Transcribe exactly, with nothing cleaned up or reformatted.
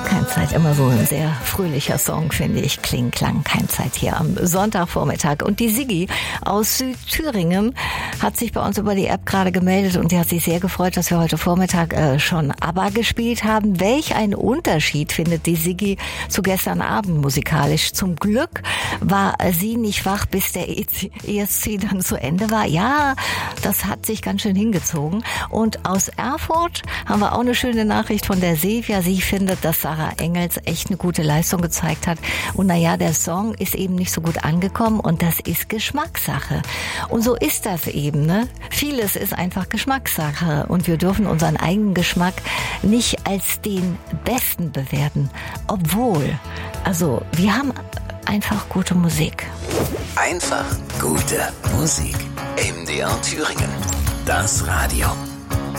Keimzeit, immer so ein sehr fröhlicher Song, finde ich. Kling, Klang, Keimzeit hier am Sonntagvormittag. Und die Siggi aus Südthüringen hat sich bei uns über die App gerade gemeldet und die hat sich sehr gefreut, dass wir heute Vormittag äh, schon ABBA gespielt haben. Welch ein Unterschied findet die Siggi zu gestern Abend musikalisch. Zum Glück war sie nicht wach, bis der E S C dann zu Ende war. Ja, das hat sich ganz schön hingezogen. Und aus Erfurt haben wir auch eine schöne Nachricht von der Silvia. Sie findet, dass Sarah Engels echt eine gute Leistung gezeigt hat. Und naja, der Song ist eben nicht so gut angekommen und das ist Geschmackssache. Und so ist das eben, ne? Vieles ist einfach Geschmackssache und wir dürfen unseren eigenen Geschmack nicht als den besten bewerten. Obwohl, also wir haben einfach gute Musik. Einfach gute Musik. M D R Thüringen. Das Radio.